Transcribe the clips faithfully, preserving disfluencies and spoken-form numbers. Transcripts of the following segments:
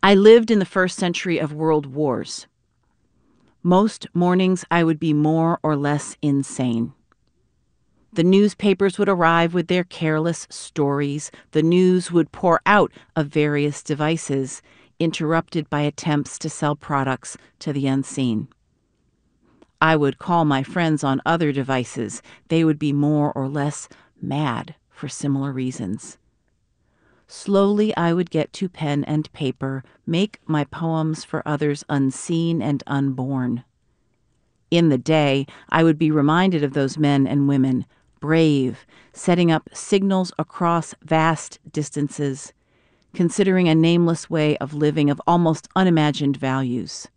I lived in the first century of world wars. Most mornings I would be more or less insane. The newspapers would arrive with their careless stories. The news would pour out of various devices, interrupted by attempts to sell products to the unseen. I would call my friends on other devices. They would be more or less mad for similar reasons. Slowly I would get to pen and paper, make my poems for others unseen and unborn. In the day, I would be reminded of those men and women, brave, setting up signals across vast distances, considering a nameless way of living of almost unimagined values.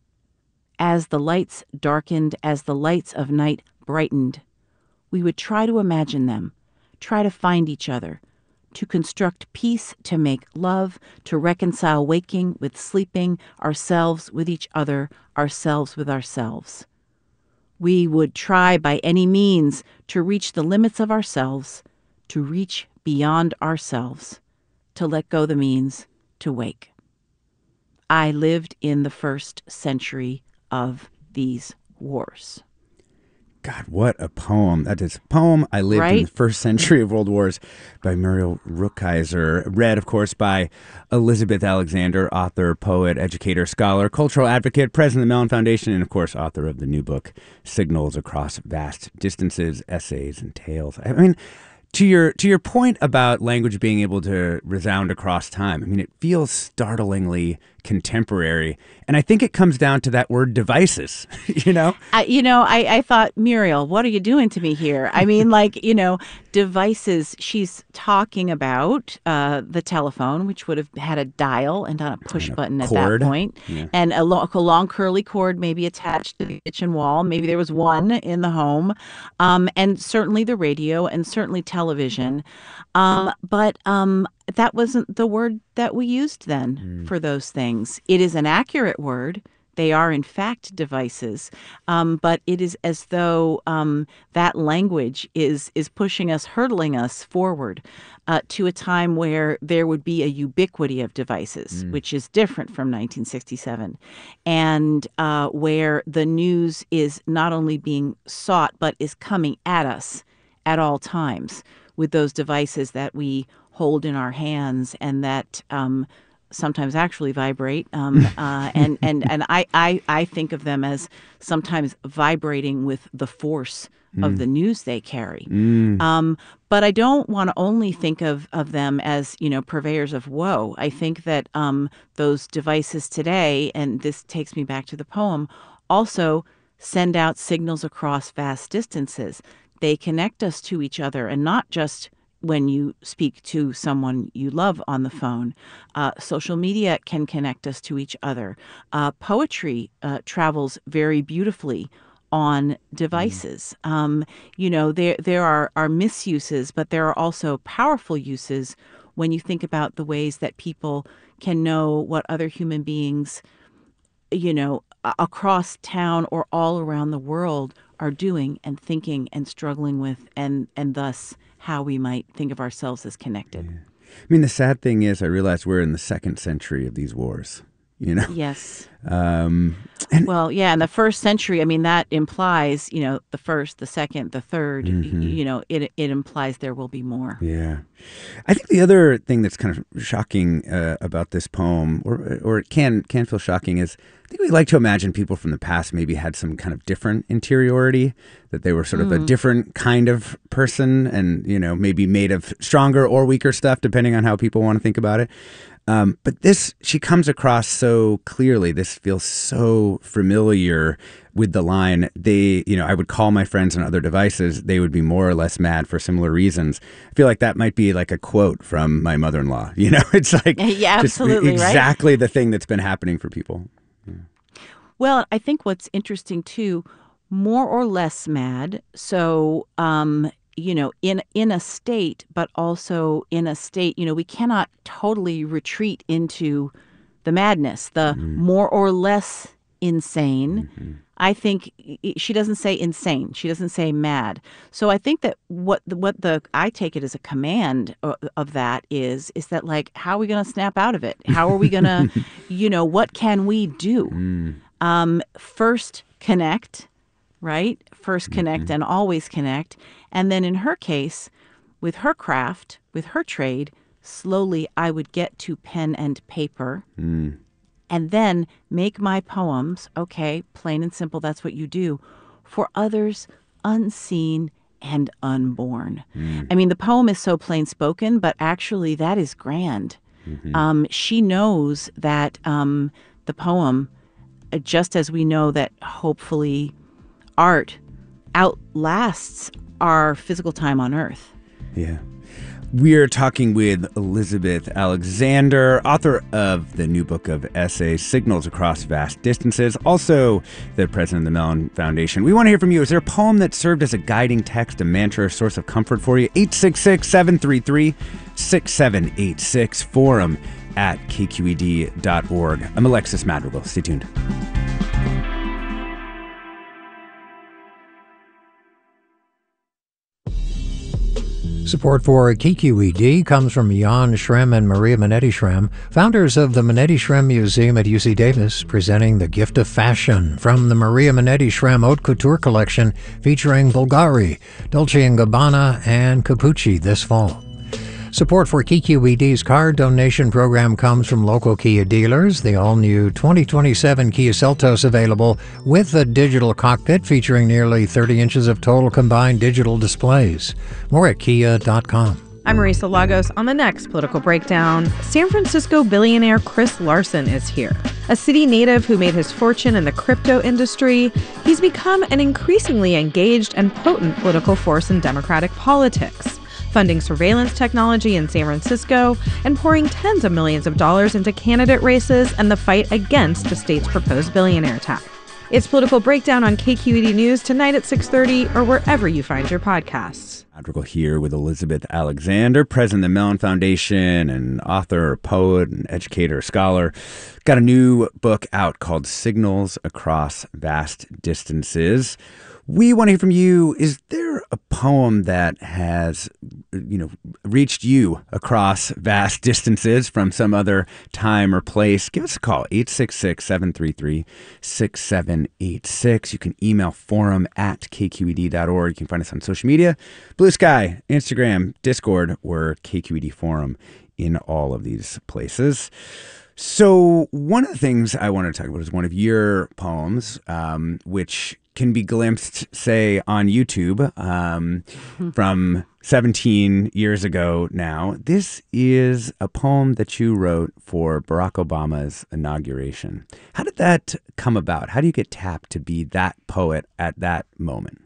As the lights darkened, as the lights of night brightened, we would try to imagine them, try to find each other, to construct peace, to make love, to reconcile waking with sleeping, ourselves with each other, ourselves with ourselves. We would try by any means to reach the limits of ourselves, to reach beyond ourselves, to let go the means to wake. I lived in the first century of these wars. God, what a poem. That is a poem. I lived Right? in the first century of world wars by Muriel Rukeyser. Read, of course, by Elizabeth Alexander, author, poet, educator, scholar, cultural advocate, president of the Mellon Foundation, and, of course, author of the new book, Signals Across Vast Distances, Essays and Tales. I mean, to your to your point about language being able to resound across time, I mean, it feels startlingly contemporary. And I think it comes down to that word devices, you know? I, you know, I, I thought, Muriel, what are you doing to me here? I mean, like, you know, devices, she's talking about uh, the telephone, which would have had a dial and not a push And a button at cord. that point, Yeah. and a, lo- a long curly cord maybe attached to the kitchen wall. Maybe there was one in the home, um, and certainly the radio and certainly television. Um, but um, that wasn't the word that we used then Mm. for those things. It is an accurate word. They are, in fact, devices, um, but it is as though um, that language is is pushing us, hurtling us forward uh, to a time where there would be a ubiquity of devices, Mm. which is different from nineteen sixty-seven, and uh, where the news is not only being sought, but is coming at us at all times with those devices that we hold in our hands and that um, sometimes actually vibrate. Um, uh, and and, and I, I, I think of them as sometimes vibrating with the force of the news they carry. Mm. Um, but I don't want to only think of, of them as, you know, purveyors of woe. I think that um, those devices today, and this takes me back to the poem, also send out signals across vast distances. They connect us to each other, and not just when you speak to someone you love on the phone. Uh, social media can connect us to each other. Uh, poetry uh, travels very beautifully on devices. Mm. Um, you know, there there are, are misuses, but there are also powerful uses when you think about the ways that people can know what other human beings, you know, across town or all around the world are doing and thinking and struggling with, and and thus how we might think of ourselves as connected. Yeah. I mean, the sad thing is, I realize we're in the second century of these wars, you know? Yes. Um, and Well, yeah, in the first century, I mean, that implies, you know, the first, the second, the third, Mhm. y- you know, it it implies there will be more. Yeah. I think the other thing that's kind of shocking uh, about this poem, or or it can can feel shocking, is I think we like to imagine people from the past maybe had some kind of different interiority, that they were sort of a Mm. different kind of person, and, you know, maybe made of stronger or weaker stuff, depending on how people want to think about it. Um, but this, she comes across so clearly. This feels so familiar with the line, they, you know, I would call my friends on other devices. They would be more or less mad for similar reasons. I feel like that might be like a quote from my mother-in-law. You know, it's like Yeah, just absolutely, right? exactly the thing that's been happening for people. Well, I think what's interesting too, more or less mad. So, um, you know, in in a state, but also in a state, you know, we cannot totally retreat into the madness, the Mm. more or less insane. Mhm. I think she doesn't say insane. She doesn't say mad. So I think that what the, what the I take it as a command of, of that is is that like, how are we going to snap out of it? How are we going to, you know, what can we do? Mm. Um, first connect, right? First connect mm-hmm. and always connect. And then in her case, with her craft, with her trade, slowly I would get to pen and paper. Mm. And then make my poems, okay, plain and simple, that's what you do, for others unseen and unborn. Mm. I mean, the poem is so plain spoken, but actually that is grand. Mm-hmm. Um, she knows that um, the poem, just as we know that hopefully art outlasts our physical time on Earth. Yeah. We're talking with Elizabeth Alexander, author of the new book of essays, Signals Across Vast Distances, also the president of the Mellon Foundation. We want to hear from you. Is there a poem that served as a guiding text, a mantra, a source of comfort for you? eight six six, seven three three, six seven eight six, forum at k q e d dot org. I'm Alexis Madrigal. Stay tuned. Support for K Q E D comes from Jan Schrem and Maria Minetti Schrem, founders of the Minetti Schrem Museum at U C Davis, presenting The Gift of Fashion from the Maria Minetti Schrem Haute Couture collection featuring Bulgari, Dolce and Gabbana, and Capucci this fall. Support for K Q E D's car donation program comes from local Kia dealers. The all-new twenty twenty-seven Kia Seltos available with a digital cockpit featuring nearly thirty inches of total combined digital displays. More at kia dot com. I'm Marisa Lagos. On the next Political Breakdown, San Francisco billionaire Chris Larson is here. A city native who made his fortune in the crypto industry, he's become an increasingly engaged and potent political force in Democratic politics, funding surveillance technology in San Francisco and pouring tens of millions of dollars into candidate races and the fight against the state's proposed billionaire tax. It's Political Breakdown on K Q E D News tonight at six thirty or wherever you find your podcasts. Madrigal here with Elizabeth Alexander, president of the Mellon Foundation and author, poet, and educator, scholar. Got a new book out called Signals Across Vast Distances. We want to hear from you. Is there a poem that has, you know, reached you across vast distances from some other time or place? Give us a call, eight six six, seven three three, six seven eight six. You can email forum at k q e d dot org. You can find us on social media, Blue Sky, Instagram, Discord, or K Q E D Forum in all of these places. So one of the things I want to talk about is one of your poems, um, which can be glimpsed, say, on YouTube um, from seventeen years ago now. This is a poem that you wrote for Barack Obama's inauguration. How did that come about? How do you get tapped to be that poet at that moment?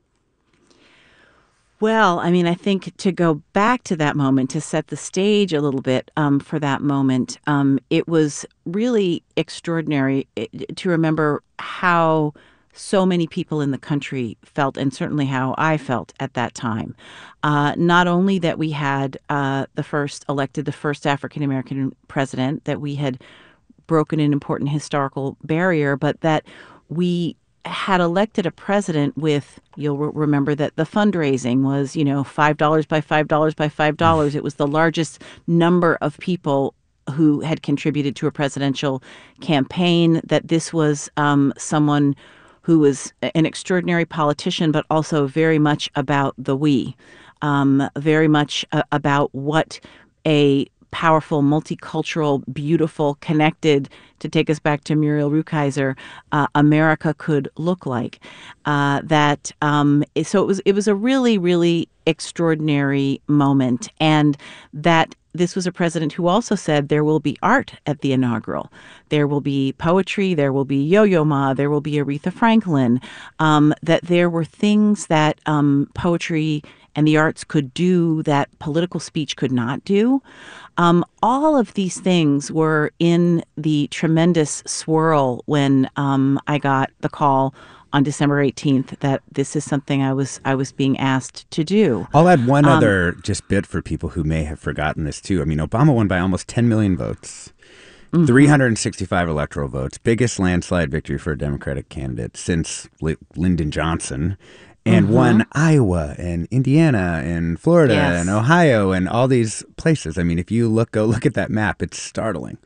Well, I mean, I think to go back to that moment, to set the stage a little bit um, for that moment, um, it was really extraordinary to remember how so many people in the country felt, and certainly how I felt at that time. Uh, not only that we had uh, the first elected, the first African-American president, that we had broken an important historical barrier, but that we had elected a president with, you'll re- remember that the fundraising was, you know, five dollars by five dollars by five dollars. It was the largest number of people who had contributed to a presidential campaign, that this was um, someone who was an extraordinary politician, but also very much about the we, um, very much uh, about what a powerful, multicultural, beautiful, connected, to take us back to Muriel Rukeyser, uh, America could look like. Uh, that um, so it was it was a really, really extraordinary moment, and that this was a president who also said there will be art at the inaugural. There will be poetry. There will be Yo-Yo Ma. There will be Aretha Franklin. Um, that there were things that um, poetry and the arts could do that political speech could not do. Um, all of these things were in the tremendous swirl when um, I got the call on December eighteenth that this is something I was I was being asked to do. I'll add one um, other just bit for people who may have forgotten this too. I mean, Obama won by almost ten million votes. Mm-hmm. three hundred sixty-five electoral votes, biggest landslide victory for a Democratic candidate since L- Lyndon Johnson, and mm-hmm. won Iowa and Indiana and Florida yes. and Ohio and all these places. I mean, if you look, go look at that map, it's startling.